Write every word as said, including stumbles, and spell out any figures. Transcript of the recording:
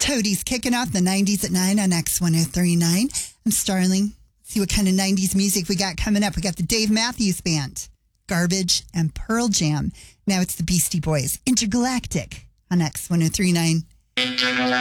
Toadies kicking off the nineties at nine on X one oh three point nine. I'm Starling. See what kind of nineties music we got coming up. We got the Dave Matthews Band, Garbage, and Pearl Jam. Now it's the Beastie Boys, Intergalactic on X one oh three point nine.